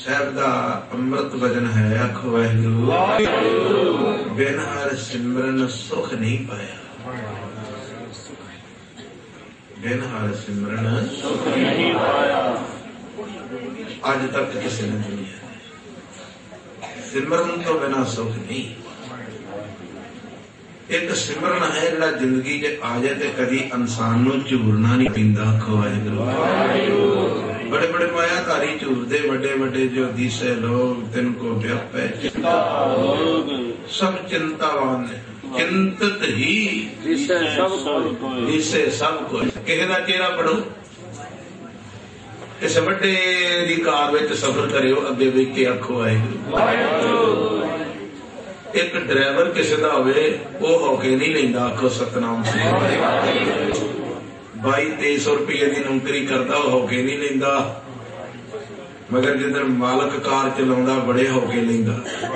साहब का अमृत वचन है, आखो वाहिगुरू। बिन हर सिमरन सुख नहीं पाया, बिन हर सिमरन सुख नहीं पाया। अज तक किसी ने दुनिया सिमरन तो बिना सुख नहीं। एक सिमरन है जिहड़ा जिंदगी च आ जाए तो कभी इंसान नूं झूरना नहीं पींदा। आखो वाहिगुरू। बड़े बड़े मायाधारी झूरदे, बड़े बड़े जो दिसे लोग तिनको व्यापै चिंता रोग, सब चिंतावान ने चिंतित ही दिसे सब को। किसी का चेहरा पढ़ो, किसी बड़े दी कार विच सफर करियो, अगे वेख के आखो वाहिगुरू। एक ड्राइवर किसी का होवे वो होके नहीं लेंदा, आखो सतनाम। 2200-2300 रुपये की नौकरी करता होके नहीं लेंदा, मगर जिधर मालक कार चलाउंदा बड़े होके लेंदा।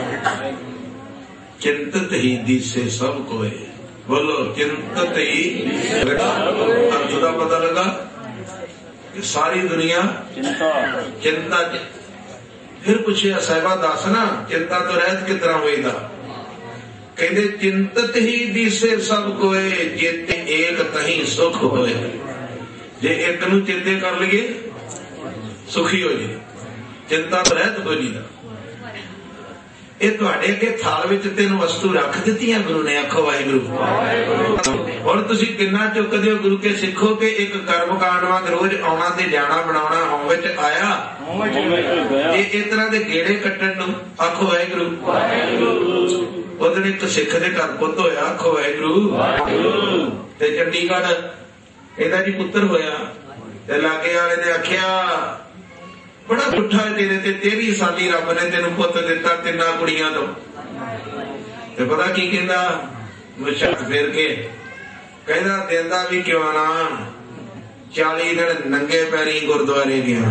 चिंतित ही दिसे सब कोई, बोलो चिंतित ही। अर्थ का पता लगा कि सारी दुनिया चिंता। फिर पूछे साहिबा दस ना चिंता तो रहत किस तरह होएगा। कहते चिंतित ही दिसे सब कोए, जेते एक तही सुख होए। जे एक नू चिंते कर लिए सुखी हो जाए, चिंता तो रहत कोई नहीं। ये तुहाडे अगे थाल विच 3 वस्तु रख दित्तियां गुरु ने। आखो वाहिगुरू। हुण तुसीं किन्ना चुकदे हो गुरु के सिखो कि एक कर्म कांड वांग रोज आउणा ते जाना बनाउणा होम विच आया इस तरह दे गेड़े कट्टण नूं। आखो वाहिगुरू। उस दिन एक सिख दे घर पुत्त होया। आखो वाहिगुरू। ते चंडीगढ़ इहदा जी पुत्तर होया ते लागे वाले ने आखिया बड़ा पुट्ठा है तेरे ते, 13 साली रब ने तेन पुत दिता 3 कुड़ियां तो। ते पता की कहंदा, मुछत फेर के कहंदा देंदा भी क्यों ना, 40 दिन नंगे पैरी गुरुद्वारे गया।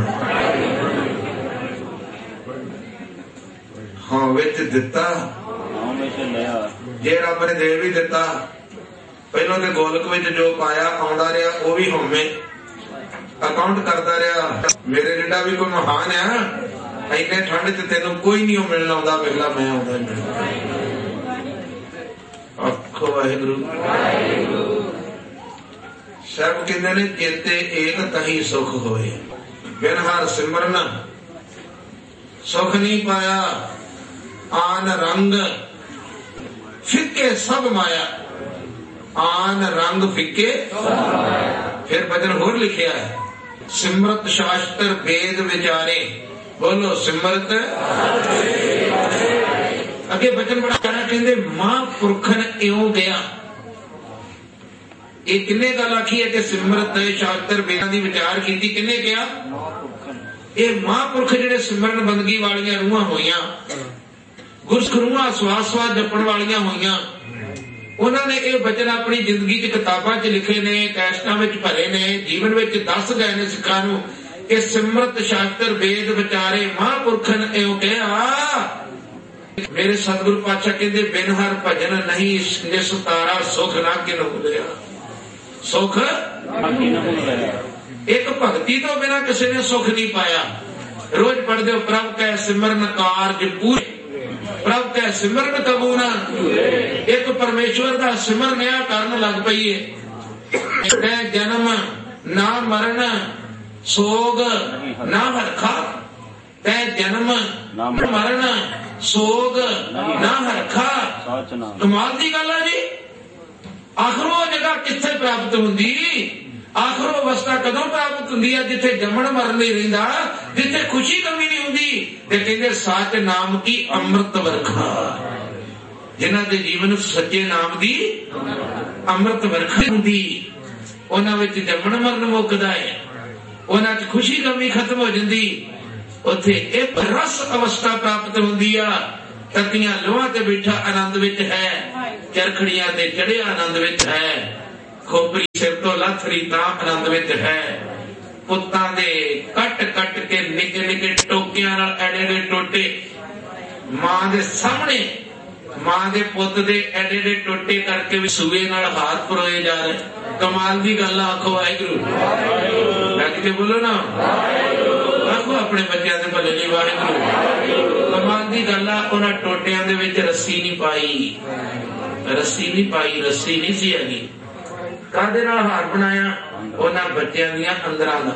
हाँ विच दिता जे रब ने दे भी दिता। पहलों तो गोलक विच जो पाया आउंदा रहा वो भी होमे अकाउंट करता रहा। मेरे जिड्डा भी कोई महान है, इन्ने ठंड च तेन कोई नहीं मिलना आउंदा, मिलना मैं आउंदा मिलना। आखो वाहिगुरू। सब कहते ने चेते एक तही सुख होए, बिन हर सिमरन सुख नहीं पाया। आन रंग फिक्के सब माया, आन रंग फिक्के। फिर भजन होर लिखिया है, सिमरत शास्त्र वेद विचारे। बोलो सिमरत। अगे वचन बड़ा कहना कहते महापुरखन इउं गया। ये किन्ने गल आखी है कि सिमरत शास्त्र वेदां दी विचार की किन्ने गया। ये महापुरख जिहड़े सिमरन बंदगी वालियां रूहां होईयां, गुरसिख रूहां स्वास स्वास जपण वालियां होईयां, उन्होंने ये वचन अपनी जिंदगी च किताबां च लिखे ने, कैसटां विच भरे ने, जीवन विच दस गए ने सिखां नूं कि सिमरत शास्त्र वेद विचारे महापुरखन इउं कहा। मेरे सतगुरु पातशाह कहंदे बिन हर भजन नहीं निस्तारा सुख ना किन मिलिया। सुख एक भगती तो बिना किसी ने सुख नहीं पाया। रोज पढ़दे हो प्रभ कै सिमरन कारज पूरे, प्रभ कै सिमरन कबू ना। एक परमेश्वर का सिमरन करन लग पई है। जन्म ना मरण सोग ना हरखा, तै जन्म मरण सोग ना हरखा। कमाल की गल है जी। आखिर वो जगह कित्थे प्राप्त हुंदी, आखिर अवस्था कदों प्राप्त हुंदी है जिथे जमण मरण नहीं रहिंदा, जिथे खुशी कमी नहीं हुंदी। ते कहंदे सच नाम की अमृत वर्खा, जिन्हां दे जीवन सच्चे नाम दी अमृत वर्खा हुंदी, उन्हां विच जमण मरण मुकदा है, उन्हां च खुशी कमी खत्म हो जांदी। उत्थे एक रस अवस्था प्राप्त हुंदी आ। तकियां लोहां ते बैठा आनंद विच है, चरखड़ियां ते चढ़िया आनंद विच है, खोपरी सिर तो लथरी तां आनंद विच है, पुत्तां दे कट कट के निके निके टोकियां नाल एडे एडे टोटे, मां दे सामने मां दे पुत दे एडे एडे टोटे करके भी सूए नाल हाथ परोए जा रहे। कमाल दी गल। आखो वाहिगुरू। रख के बोलो ना। आखो अपने बच्चों के भले लिए वाहिगुरू। कमाल की गल आ, उन्हां टोटियां दे विच रस्सी नहीं पाई, रस्सी नहीं पाई, रस्सी नहीं सी हैगी। काहदे नाल हार बनाया? उन्हां बच्चों दियां अंदरां दा।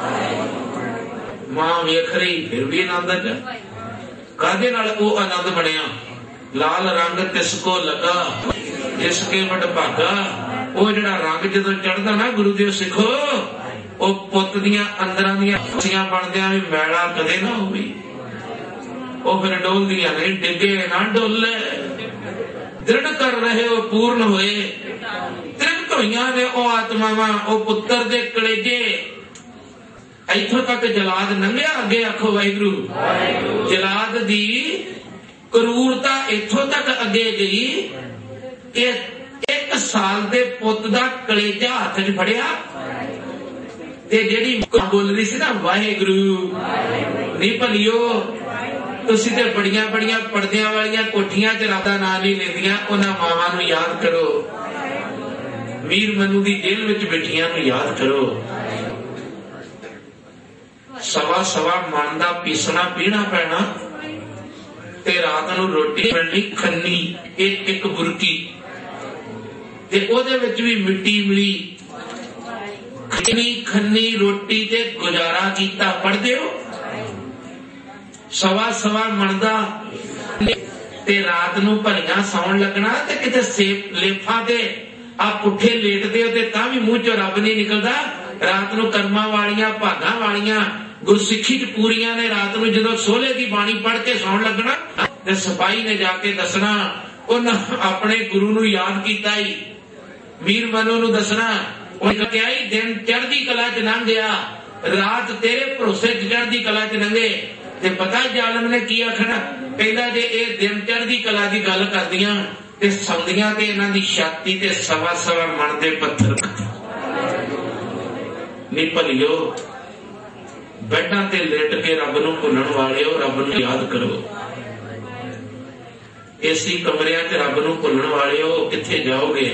मां वेख रही फिर भी आनंद च। काहदे नाल वो आनंद बनया? लाल रंग तिसको लगा जिसके वड भागा। वो जिहड़ा रंग जदों चढ़दा ना गुरु देव सिखो, वो पुੱਤ दियां अंदरां दियां खुशियां बनदियां भी मैला कदे ना होवे। वो फिर डोलदियां नहीं, डिगे ना डोले। दृढ़ कर रहे हो पूर्ण होए। तृप्त होइयां ने वो आत्मावां, वो पुत्र दे कलेजे। इथों तक जलाद लंघिया, अगे आखो वाहिगुरू। जलाद दी क्रूरता इथों तक अगे गई कि 1 साल दे पुੱਤ दा कलेजा हाथ च फड़िया ते जेड़ी बोल रही सी ना वाहिगुरू नहीं भलियो, तुसी ते बड़ियां बड़ियां पर्दियां वालियां कोठियां च राता ना नहीं लेंदियां, उन्हां मावां नूं याद करो। मीर मनु दी जेल विच बैठियां नूं याद करो। सवा सवा मन दा पीसना पीना पैना ते रात नूं रोटी मिलनी खन्नी, एक एक बुरकी ते ओदे विच भी मिट्टी मिली। खन्नी रोटी ते गुजारा कीता। पढ़दे हो? सवा सवा मन दा ते रात नूं भरियां सौण लगना ते किते सेब लेफा ते आ पुठे लेटदे हो ते तां भी मूंह चों रब नहीं निकलदा। रात नूं कर्मां वालियां भागां वालियां गुरसिੱਖੀ च पूरियां ने रात नूं जदों सोले दी बाणी पढ़ के सौण लगना ते सिपाही ने जाके दसना उन्हां अपने गुरु नूं याद कीता ही। मीर मनु नूं दसना उन्हें कहा ही दिन चढ़दी कला च लंघ गया, रात तेरे भरोसे चढ़दी कला च लंघे। ते पता जालम ने की आखना? कहंदा जे ये दिन चढ़दी कला दी गल करदियां ते सौंदियां ते इन्हां दी छाती ते सवा सवा मन दे पत्थर। नी भलियो, बैठा ते लेट के रब नूं भुलण वालिओ, रब नूं याद करो। एसी कमरियां च रब नूं भुलण वालिओ किथे जाओगे?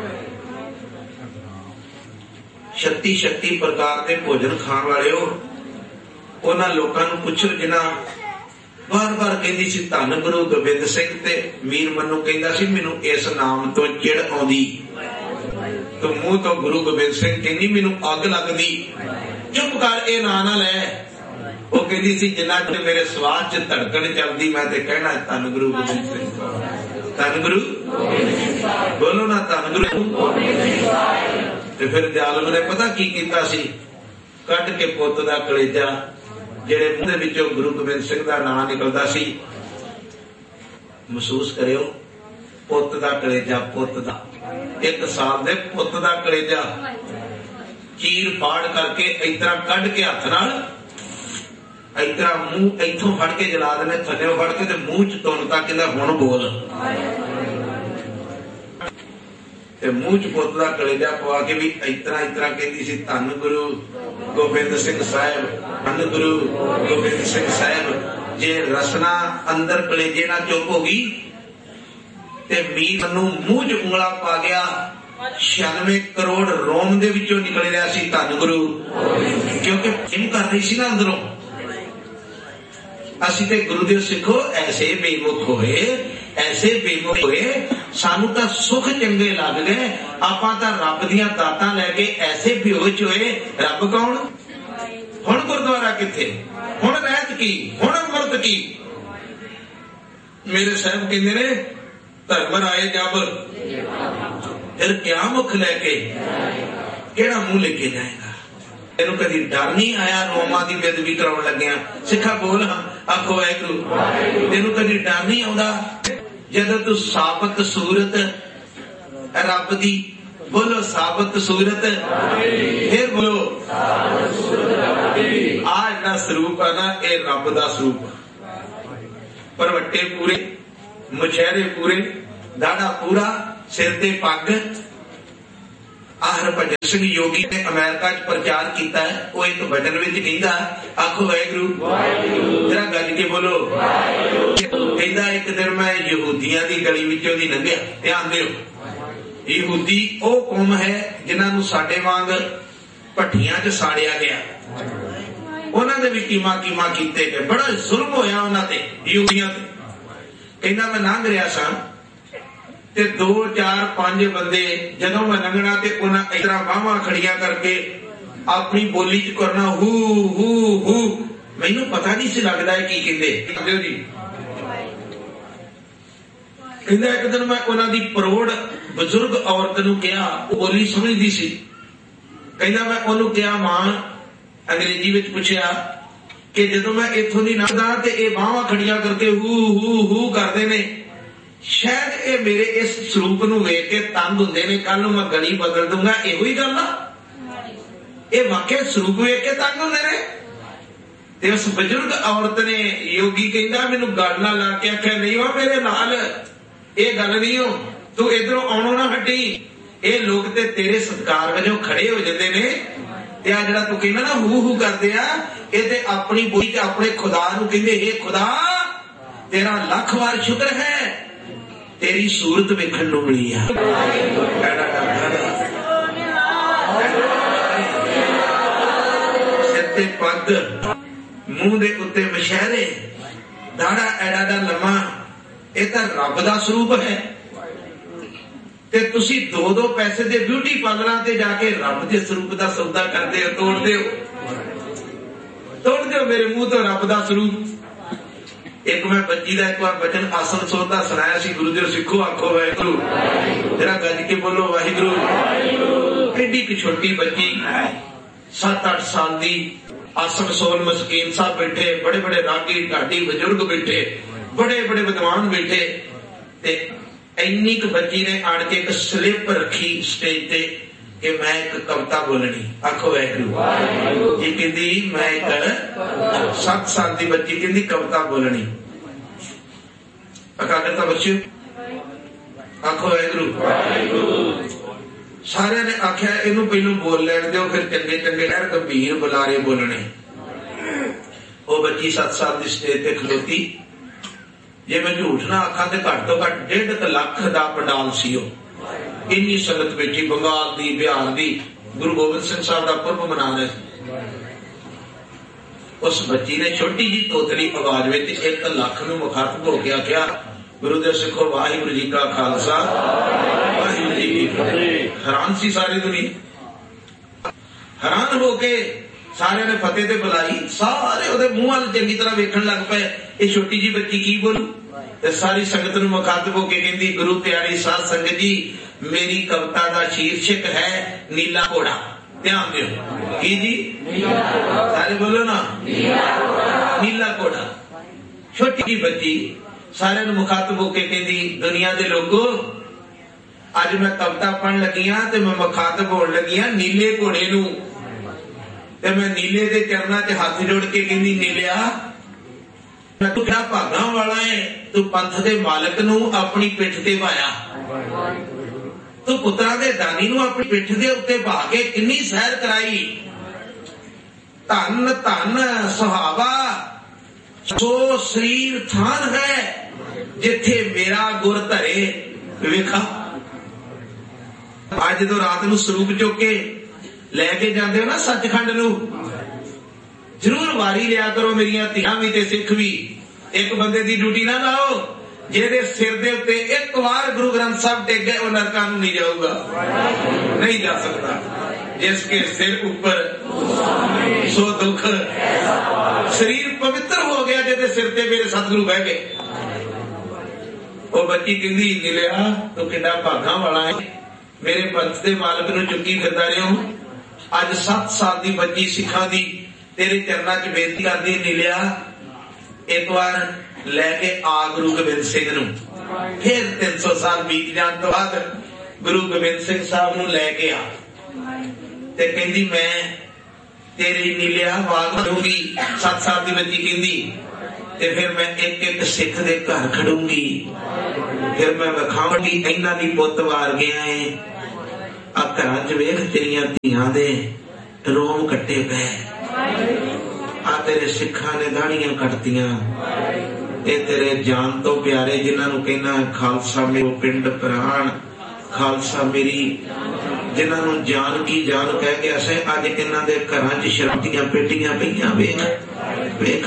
36 प्रकार के भोजन खाण वालिओ, उन्हां लोकां नूं पुछो जिन्हां बार बार कहंदी सी धन गुरु गोबिंद सिंह ते मीर मनु कहंदा सी मैनूं इस नाम तो चिड़ आउंदी, तो मूंह तो गुरु गोबिंद सिंह कहंदी मैनूं अग लगदी। चुप कर, ए ना ना लै। वो कहती सी जिन्ना मेरे स्वाद च धड़कन चलती मैं ते कहना धन गुरु गोबिंद सिंह, धन गुरु बोलो ना, धन गुरु। ते फिर जालम ने पता की कीता सी? कट के पुੱਤ दा कलेजा जेड़े मूंह दे विचों गुरु गोबिंद सिंह दा नाम निकलदा सी, महसूस करियो पुੱਤ दा कलेजा, पुੱਤ दा 1 साल दे पुੱਤ दा कलेजा चीर फाड़ करके इतना कढ़ के हाथ नाल इतना मूंह इथों फड़ के जला देने, थल्ले फड़ के ते मूंह च तुनता कहंदा हुण बोल। ते मूंह च पुੱਤ दा कलेजा पवा के भी इतना इतना कहंदी सी धन गुरु गोबिंद सिंह साहिब, धन गुरु गोबिंद सिंह साहिब। जे रसना अंदर कलेजे ना चुप हो गई ते मीर नूं मूंह च उंगला पा गया, 96 करोड़ रोम दे विचों निकल रहा सी धन गुरु, क्योंकि जिम कर रही सी ना अंदरों। असीं ते गुरुदेव सिखो ऐसे बेमुख होए, ऐसे बेमुख होए, सानू तां सुख चंगे लग गए, आपां तां रब दियां दातां लैके ऐसे बेहोश होए। रब कौन? हुण गुरुद्वारा किथे, हुण रहत की, हुण अमृत की। मेरे साहब कहंदे ने धर्म राए जब फिर क्या मुख लैके केड़ा मुंह लेके जाएगा? तेनू कभी डर नहीं आया रोमा की बेदबी कराउण लग्या? सिखा बोल, आखो वाहिगुरू। तेनू कभी डर नहीं आउंदा जदों तू साबत सूरत रब दी, बोलो साबत सूरत, फिर बोलो आ जिहड़ा स्वरूप है ना, ये रब दा स्वरूप। परवट्टे पूरे, मुशहरे पूरे, दाड़ा पूरा, सिर ते पग। हरभजन सिंह योगी ने अमेरिका च प्रचार किया है, वो एक भजन विच कहंदा, आखो वाहिगुरू, जरा गज के बोलो। कहंदा एक दिन मैं यहूदियां दी गली विचों दी लंघिया। ध्यान दिओ, यहूदी वो कौम है जिन्हां नूं साडे वांग भट्ठियां च साड़िया गया। उन्होंने भी कीमा कीमा कीते गए, बड़ा जुल्म होया उन्होंने यूपीआं ते। कहना मैं लंघ रहा सा ते 2 4 5 बंदे जदों मैं लंघना ते उन्हें इस तरह बाहां खड़िया करके अपनी बोली च करना हू हू हू, मैनू पता नहीं सी लगता है की कहते जी। कहता एक दिन मैं उन्होंने प्रौढ़ बजुर्ग औरत नूं कहा, बोली समझदी सी। कहता मैं उन्होंने कहा मां, अंग्रेजी में पूछया कि जो मैं इथों दी लंघदा ते ये बाहां खड़िया करके हू हू हू करते ने, शायद ये मेरे इस स्वरूप नूं वेख के तंग हुंदे ने, कल मैं गली बदल दूंगा, इहो ही गल आ। ये वाकई स्वरूप वेख के तंग हुंदे ने। ते उस बजुर्ग औरत ने योगी कहंदा मैनू गल ना ला के आख्या नहीं वा मेरे नाल ये गल नहीं हो, तू इधरों आउणों ना हटी। ये लोग ते तेरे सत्कार वजों खड़े हो जाते ने, ते आ जिहड़ा तू कहना ना हू हू करदे आ, ये ते अपनी बोली ते अपने खुदा नूं कहंदे हे खुदा तेरा लख वार शुक्र है तेरी सूरत वेखण नूं मिली आ। सिर ते पग, मूंह दे उत्ते मशहरे, दाड़ा एडा दा लम्मा, ये तो रब दा स्वरूप है। ते तुसी 2-2 पैसे दे ब्यूटी पार्लरां ते जाके रब दे स्वरूप दा सौदा करदे हो, तोड़दे हो मेरे मुंह तो रब दा स्वरूप। एक मैं बच्ची दा एक बार बचन आसन सोता सुनाया सी, गुरुदेव सिखो आखो वाहिगुरू, जरा गज के बोलो वाहिगुरू। एडी की छोटी बच्ची 7-8 साल दी, आसन सोल मस्कीन साहब बैठे, बड़े बड़े रागी ढाडी बजुर्ग बैठे, बड़े बड़े विद्वान बैठे, ते इन्नी क बच्ची ने आन के एक स्लिप रखी स्टेज पे कि मैं एक कविता बोलनी। आखो वाहिगुरू जी। कहती मैं एक 7 साल की बच्ची कहती कविता बोलनी। अकादता बच्चों आखो वाहिगुरू। सारे ने आख्या इनू पहलू बोल लैन दो, फिर चंगे चंगे लहर गंभीर बुलारे बोलने। वो बच्ची 7 साल की स्टेज पे खलोती, जे मैं झूठ ना आखा तो घट तो घट 1.5 लाख का पंडाल सी। इन्नी संगत बैठी, बंगाल दी, बिहार दी, गुरु गोबिंद सिंह साहब का पुरब मना रहे। उस बच्ची ने छोटी जी तोतली आवाज में 1 लाख नूं मुखातब हो गया क्या गुरुदेव सिखो वाहिगुरू जी का खालसा वाहिगुरू जी की फतेह। हैरान सी सारी दुनिया, हैरान होके सारे ने फतेह ते बुलाई, सारे ओदे मुंह वाल चंगी तरह वेखण लग पे, ये छोटी जी बच्ची की बोलू। ते सारी संगत नूं मुखातब होके कहंदी गुरु प्यारी साध संगत जी मेरी कविता का शीर्षक है नीला घोड़ा। ध्यान दियो की जी, सारे बोलो ना नीला घोड़ा। छोटी जी बच्ची सारे नूं मुखातब होके कहंदी दुनिया दे लोगो अज मैं कविता पढ़न लगी हां ते मैं मुखातब होण लगी हां नीले घोड़े नूं। ते मैं नीले दे चरनां च हाथ जोड़ के कहंदी नीलिया तू क्या भागां वाला है, तू पंथ दे मालक नूं अपनी पिठ ते भाया, तू पुत्रा दे दानी नूं अपनी पिठ दे उत्ते भा के किन्नी सैर कराई। धन धन सुहावा सो शरीर थान है जिथे मेरा गुर धरे वेखा। अज जो रात नूं स्वरूप चुक के लैके जाते हो ना सचखंड नूं, जरूर वारी लिया करो मेरिया धियां भी ते सिख भी। एक बंदे दी ड्यूटी ना लाओ जेदे सिर दे उत्ते एक बार गुरु ग्रंथ साहब टेक गए वो नरकां नूं नहीं जाऊगा, नहीं जा सकता। जिसके सिर ऊपर सो दुख, शरीर पवित्र हो गया जेदे सिर ते मेरे सतगुरु बह गए। वो बच्ची कहंदी नीलिया तू किड्डा भागां वाला है, मेरे पंथ दे मालक नूं चुक्की फिरदा रहे हो। अज 7 साल की बच्ची सिखा दी तेरे चरणा च बेनती करदी नीलिया एक बार लैके आ गुरु गोबिंद सिंह नूं। फिर 300 साल बीत जाने तो बाद गुरु गोबिंद सिंह साहब नूं लैके आ ते कहंदी मैं तेरी नीलिया आवाज दूंगी। 7 साल की बच्ची कहंदी ते फिर मैं एक एक सिख दे घर खड़ूंगी, फिर मैं विखाऊंगी इन्हां दी पुत्त वार गया है। आ घरां च वेख तेरियां धियां दे रोम कट्टे पे, आ तेरे सिखां ने दाड़ियां कटतियां, ये तेरे जान तो प्यारे जिन्हां नूं कहना खालसा मेरो पिंड प्राण, खालसा मेरी जिन्होंने जान की जान कह गया से अज इन्हां दे घरां च शराब दीयां पेटियां पईयां। वेख वेख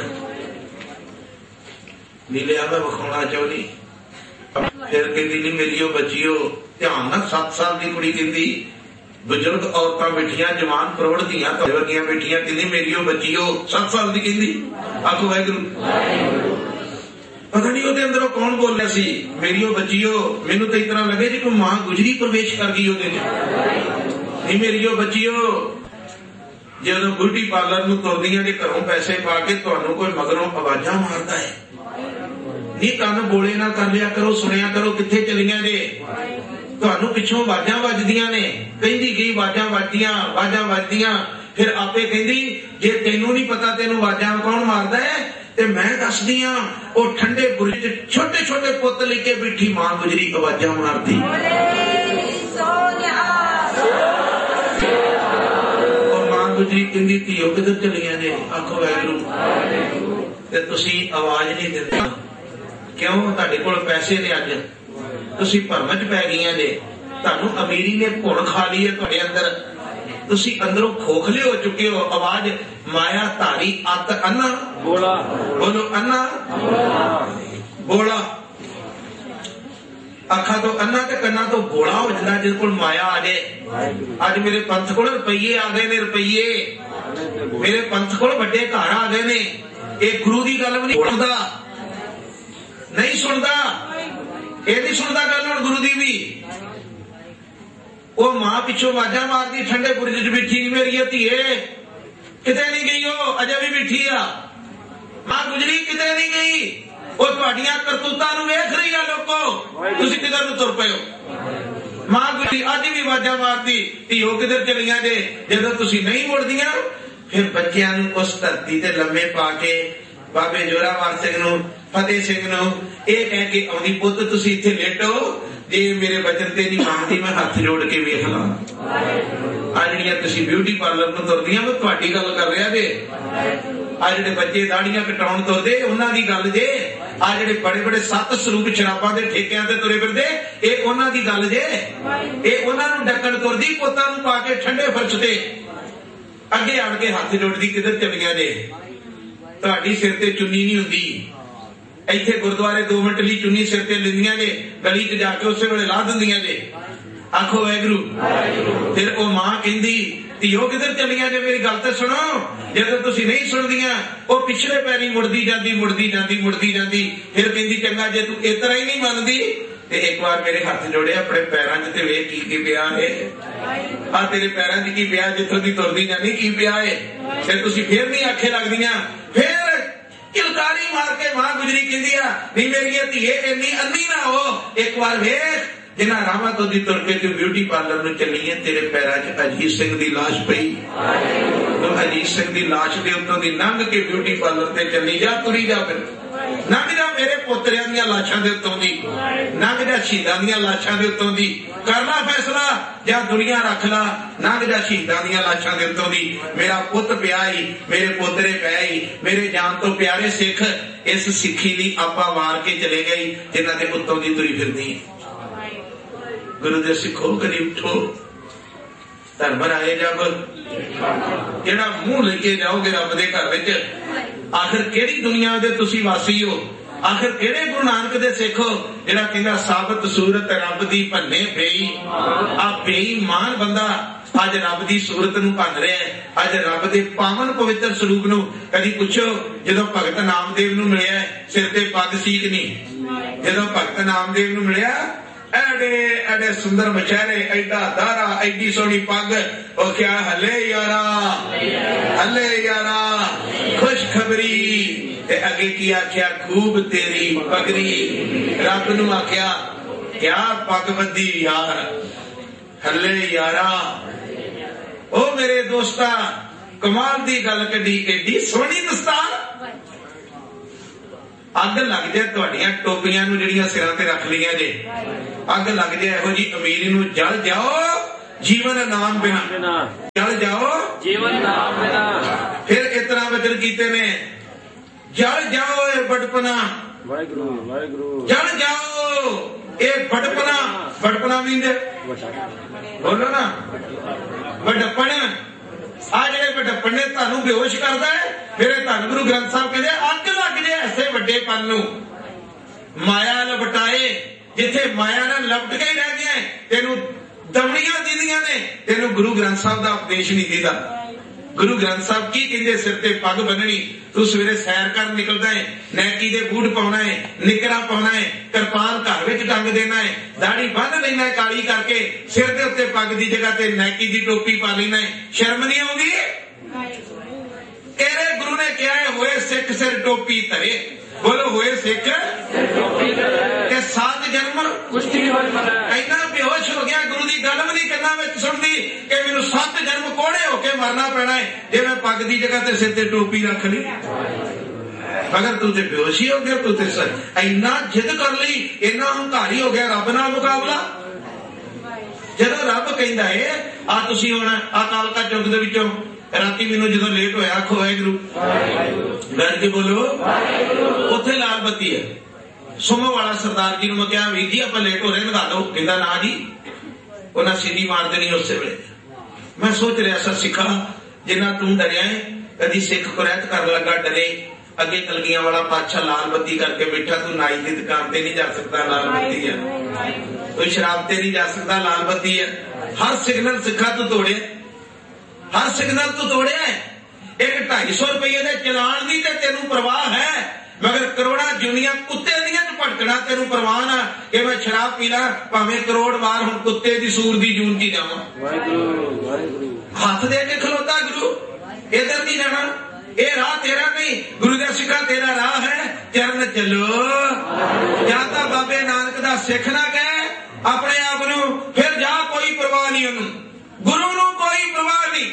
नीलिया मैं विखाउणा चाहुंदी। फिर कहती नहीं मेरी बच्चियो ध्यान ना 7 साल की कुड़ी कहती बजुर्ग औरतां बैठियां जवान प्रौढ़ धीआं वर्गियां बैठियां कहती मेरी बच्चियो 7 साल की कहती। आखो वाहिगुरू। पता नहीं ਉਹਦੇ ਅੰਦਰੋਂ कौन बोल रहा सी मेरी बच्चियो मैनू तो इतना लगे जी कोई मां गुजरी प्रवेश कर गई ਉਹਦੇ नहीं मेरी बच्चियो ਜਦੋਂ ब्यूटी पार्लर ਨੂੰ ਤੁਰਦੀਆਂ ਜੇ ਘਰੋਂ ਪੈਸੇ ਪਾ ਕੇ ਤੁਹਾਨੂੰ ਕੋਈ ਮਗਰੋਂ ਆਵਾਜ਼ਾਂ ਮਾਰਦਾ ਹੈ ਨੀ ਕੰਨ ਬੋਲੇ ਨਾ ਕਰ ਲਿਆ ਕਰੋ ਸੁਣਿਆ ਕਰੋ ਕਿੱਥੇ ਚਲੀਆਂ ਜੇ ਤੁਹਾਨੂੰ ਪਿੱਛੋਂ ਆਵਾਜ਼ਾਂ ਵੱਜਦੀਆਂ ਨੇ ਕਹਿੰਦੀ ਗਈ ਆਵਾਜ਼ਾਂ ਵੱਜਦੀਆਂ ਫਿਰ ਆਪੇ ਕਹਿੰਦੀ ਜੇ ਤੈਨੂੰ ਨਹੀਂ ਪਤਾ ਤੈਨੂੰ ਆਵਾਜ਼ਾਂ ਕੌਣ ਮਾਰਦਾ ਹੈ ਤੇ ਮੈਂ ਦੱਸਦੀ ਆ ਉਹ ਠੰਡੇ ਬੁਰਜ ਚ ਛੋਟੇ ਛੋਟੇ ਪੁੱਤ ਲੈ ਕੇ ਬੈਠੀ ਮਾਂ ਗੁਜਰੀ ਆਵਾਜ਼ਾਂ ਮਾਰਦੀ ਉਹ ਮਾਂ ਗੁਜਰੀ ਕਹਿੰਦੀ ਧੀਓ ਕਿੱਧਰ ਚਲੀਆਂ ਨੇ ਆਖੋ ਵਾਹਿਗੁਰੂ ਤੇ ਤੁਸੀਂ ਆਵਾਜ਼ ਨਹੀਂ ਦਿੰਦੇ क्यों ਤੁਹਾਡੇ ਕੋਲ ਪੈਸੇ ਨੇ ਅੱਜ ਤੁਸੀਂ ਭਰਮ ਚ ਪੈ ਗਈਆਂ ਨੇ ਤੁਹਾਨੂੰ ਅਮੀਰੀ ਨੇ ਭੁਣ ਖਾ ਲਈ ਹੈ ਤੁਹਾਡੇ ਅੰਦਰ ਤੁਸੀਂ ਅੰਦਰੋਂ ਖੋਖਲੇ ਹੋ ਚੁੱਕੇ ਹੋ ਆਵਾਜ਼ ਮਾਇਆ ਧਾਰੀ ਅੱਤ ਅੰਨਾ ਬੋਲਾ ਬੋਲੋ ਅੰਨਾ ਬੋਲਾ ਅੱਖਾਂ ਤੋਂ ਅੰਨਾ ਤੇ ਕੰਨਾਂ ਤੋਂ ਬੋਲਾ ਹੋ ਜਾਂਦਾ ਜਿਹਦੇ ਕੋਲ ਮਾਇਆ ਆ ਜਾਏ ਅੱਜ ਮੇਰੇ ਪੰਥ ਕੋਲ ਰੁਪਈਏ ਆ ਗਏ ਨੇ ਰੁਪਈਏ ਮੇਰੇ ਪੰਥ ਕੋਲ ਵੱਡੇ ਘਰ ਆ ਗਏ ਨੇ ਇਹ ਗੁਰੂ ਦੀ ਗੱਲ ਵੀ ਨਹੀਂ ਸੁਣਦਾ नहीं सुनता ये नहीं सुनता गल गुरु दी भी वो मां पिछों आवाजा मारती ठंडे बुरज च बैठी मेरी धीए किते नहीं गई हो अजे भी बैठी आ मां गुजरी किते नहीं गई वो तुहाडियां करतूतां नूं वेख रही है लोगो तुसीं किधर नूं तुर पए हो मां गुजरी अज भी आवाजा मारती धीओ किधर चलियां जे जदों तुसीं नहीं मुड़दियां फिर बच्चियां नूं उस धरती ते लम्मे पा के बाबे जोरावर सिंह नूं फतेह सिंह नूं ਇਹ ਕਹਿ ਕੇ ਆਉਂਦੀ ਪੁੱਤ ਤੁਸੀਂ ਇੱਥੇ ਲੇਟੋ ਜੇ ਮੇਰੇ ਬਚਨ ਤੇ ਨਹੀਂ ਮੰਨਦੀ ਮੈਂ ਹੱਥ ਜੋੜ ਕੇ ਵੇਖ ਲਾਂ ਆ ਜਿਹੜੀਆਂ ਤੁਸੀਂ ਬਿਊਟੀ ਪਾਰਲਰ ਨੂੰ ਤੁਰਦੀਆਂ ਮੈਂ ਤੁਹਾਡੀ ਗੱਲ ਕਰ ਰਿਹਾ ਜੇ ਆ ਜਿਹੜੇ ਬੱਚੇ ਦਾੜੀਆਂ ਕਟਾਉਣ ਤੁਰਦੇ ਉਹਨਾਂ ਦੀ ਗੱਲ ਜੇ ਆ ਜਿਹੜੇ ਬੜੇ ਬੜੇ 7 ਸਰੂਪ ਸ਼ਰਾਬਾਂ ਦੇ ਠੇਕਿਆਂ ਤੇ ਤੁਰੇ ਫਿਰਦੇ ਇਹ ਉਹਨਾਂ ਦੀ ਗੱਲ ਜੇ ਇਹ ਉਹਨਾਂ ਨੂੰ ਡੱਕਣ ਤੁਰਦੀ ਪੁੱਤਾਂ ਨੂੰ ਪਾ ਕੇ ਠੰਡੇ ਫਰਸ਼ ਤੇ ਅੱਗੇ ਆਣ ਕੇ ਹੱਥ ਜੋੜਦੀ ਕਿੱਧਰ ਚਲੀਆਂ ਜੇ ਤੁਹਾਡੀ ਸਿਰ ਤੇ ਚੁੰਨੀ ਨਹੀਂ ਹੁੰਦੀ ਇੱਥੇ ਗੁਰਦੁਆਰੇ 2 ਮਿੰਟ ਲਈ ਚੁੰਨੀ ਸਿਰ ਤੇ ਲੈਂਦੀਆਂ ਨੇ ਗਲੀ 'ਚ ਜਾ ਕੇ ਉਸੇ ਵੇਲੇ ਲਾ ਦਿੰਦੀਆਂ ਨੇ ਆਖੋ ਵਾਹਿਗੁਰੂ ਫਿਰ ਉਹ ਮਾਂ ਕਹਿੰਦੀ ਧੀਓ ਕਿੱਧਰ ਚਲੀਆਂ ਜੇ ਮੇਰੀ ਗੱਲ ਤੇ ਸੁਣੋ ਜਦੋਂ ਤੁਸੀਂ ਨਹੀਂ ਸੁਣਦੀਆਂ ਉਹ ਪਿਛਲੇ ਪੈਰੀ ਮੁੜਦੀ ਜਾਂਦੀ ਫਿਰ ਕਹਿੰਦੀ ਚੰਗਾ ਜੇ ਤੂੰ ਇਸ ਤਰ੍ਹਾਂ ਹੀ ਨਹੀਂ ਮੰਨਦੀ ਤੇ ਇੱਕ ਵਾਰ ਮੇਰੇ ਹੱਥ ਜੋੜੇ ਆਪਣੇ ਪੈਰਾਂ 'ਚ ਤੇ ਵੇਖ ਕੀ ਪਿਆ ਹੈ ਆ ਤੇਰੇ ਪੈਰਾਂ 'ਚ ਕੀ ਪਿਆ ਜਿੱਥੋਂ ਦੀ ਤੁਰਦੀ ਜਾਂਦੀ ਕੀ ਪਿਆ ਹੈ ਫਿਰ ਤੁਸੀਂ ਫਿਰ ਨਹੀਂ ਆਖੇ ਲੱਗਦੀਆਂ ਫਿਰ किलकारी मार के मां गुजरी कहती है नहीं मेरी धीए इन्नी अन्नी ना हो एक बार वेख जिन्ना रामा तो दी तुर के तू ब्यूटी पार्लर में चली है तेरे पैरों च अजीत सिंह दी लाश पई तो अजीत सिंह दी लाश दे उत्तों दी लंघ के ब्यूटी पार्लर ते चली जा तुरी जा फिर लंघ जा मेरे पोतरियां दी लाशां दे उत्तों दी लंघ जा शहीदां दी लाशां दे उत्तों दी करना फैसला या दुनिया रख ला लंघ जा शहीदां दी लाशां दे उत्तों दी मेरा पुत पिया ही मेरे पोतरे पै ही मेरे जान तो प्यारे सिख इस सिक्खी दी आपा मार के चले गई जिन्हां दे उत्तों दी तुरी फिरदी गुरु दे सिखो कदी उठो धर्म राए जब जेड़ा मुंह लेके जाओगे रब दे घर विच आखिर केड़ी दुनिया दे तुसी वासी हो आखिर केड़े गुरु नानक दे सिख हो जेड़ा कहंदा साबत सूरत रब दी भन्ने बेई आ बेईमान बंदा अज रब दी सूरत नूं भन रहा है अज रब दे पावन पवित्र स्वरूप नूं कदी पुछो जदों भगत नामदेव नूं मिलिया सिर ते पग सी कि नहीं जदों भगत नामदेव नूं मिलिया एडे एडे सुंदर मचेहरे एडा दारा एडी सोहनी पग ओ क्या हले यारा खुशखबरी ते अगे की आख्या खूब तेरी पगरी रब नूं आख्या क्या पग बंदी यार हले यारा ओ मेरे दोस्ता कमाल दी गल कड़ी एडी सोहनी दस्तार अग लग जाए तुहाडियां टोपियां नूं जिहड़ियां सिरां ते रख लिया जे अग लग जाए इहो जी अमीरी नूं जल जाओ जीवन नाम बिना जल जाओ जीवन नाम बिना फिर इतना वचन कीते ने जल जाओ ए बड़पना वाहिगुरू वाहिगुरू जल जाओ ये बड़पना बड़पना भी बोलो ना बड़पन आ जे बड़पन ने तुहानू बेहोश करता है। फिर धन गुरु ग्रंथ साहब कहते अग लग जाए ऐसे वड्डेपन नू माया लपटाए जिथे माया ने लपट के ही रह गया तेनू दवड़ियां दीदियां ने तेनू गुरु ग्रंथ साहब का उपदेश नहीं दीदा। गुरु ग्रंथ साहब की कहते सिर ते पग बन्ननी तू सवेरे सैर कर निकलता है नैकी दे बूट पाउना है निकरा पाउना है कृपान घर विच टंग देना है दाढ़ी बन लेना है काली करके सिर दे उत्ते पग की जगह ते नैकी दी टोपी पा लेना है शर्म नहीं आउंदी। तेरे गुरु ने कहा है होए सिख सिर टोपी धरे बोलो होए सिख ते सात जन्म इन्ना बेहोश हो गया गुरु की गल भी नहीं कन्ना विच सुनदी कि मैनू 7 जन्म कोड़े होके मरना पैना है जे मैं पग की जगह ते सिर ते टोपी रख ली। मगर तू ते बेहोश ही हो गया तू ते इन्ना जिद कर ली इन्ना हंकारी हो गया रब नाल मुकाबला। जदों रब कहंदा है आ तुसीं हुण अकाल का चुग दे विचों राती मैनू जो लेट होया आखो वाहिगुरू बैठ के बोलो उत्थे लाल बत्ती है सुमो वाला सरदार जी मैं क्या वीर जी आप लेट हो रहे लगा दो कहता ना जी उन्हें सीधी मार देनी उस वेले। मैं सोच रहा सा सिखा जिन्ना तू डरिया है कदी सिख कुरैत कर लगा डरे अगे कलगियां वाला पातशाह लाल बत्ती करके बैठा तू नाई की दुकान ते नहीं जा सकता लाल बत्ती है कोई शराब ते नहीं जा सकता लाल बत्ती है। हर सिग्नल सिखा तू तोड़े हर सिग्नल तू तोड़े एक 250 रुपये के चलान की तेनू परवाह है मगर करोड़ा जुनिया कुत्ते दियां च भटकना तेनू परवाह ना कि मैं शराब पीला भावें करोड़ बार हुण कुत्ते दी सूर दी जून की जावां हाथ दे के खलोता गुरु इधर नहीं जाना ये राह तेरा नहीं गुरु का सिखा तेरा राह है चरण चलो जाता बाबे नानक दा सिख ना कहे अपने आप नू फिर जा कोई परवाह नहीं उन्होंने गुरु नू कोई परवाह नहीं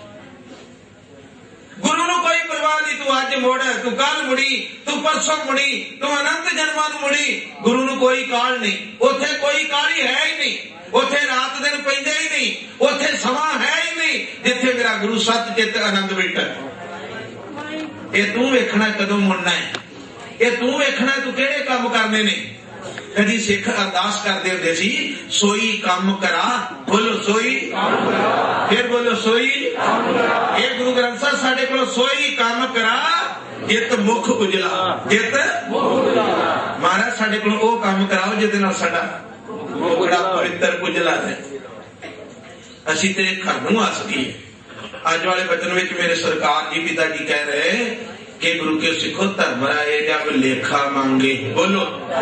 गुरु नू कोई परवाह नहीं तू अज मुड़ तू कल मुड़ी तू परसों मुड़ी तू अनंत जन्मां नू मुड़ी गुरु नू कोई काल नहीं उथे कोई काली है ही नहीं उथे रात दिन पैंदे ही नहीं उथे समा है ही नहीं जिथे मेरा गुरु सत चित आनंद बैठा। ये तू वेखना कदों मुड़ना है ये तू वेखना तू केड़े काम करने ने। कदी सिख अरदास करते होंदे सी सोई काम करा बोलो सोई फिर बोलो सोई ये गुरु ग्रंथ साहब साडे कोल सोई काम करा जित मुख उजला जित महाराज साडे कोल ओ काम कराओ जिहदे नाल साडा मुखड़ा पवित्र उजला है असीं ते घर नूं आ सकीए। अज वाले बचन विच मेरे सरकार जी पिता जी कह रहे कि गुरु के सिखो धर्म राय जब लेखा मांगे बोलो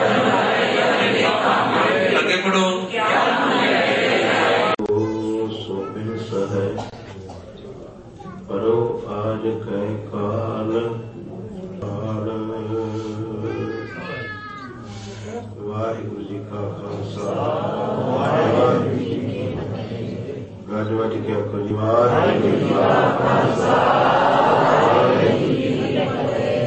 आगे पढ़ो परो आज कह काल वाहिगुरु जी का खालसा वाहिगुरु जी की फतेह। गज वज के आखो जी वाहिगुरु जी का खालसा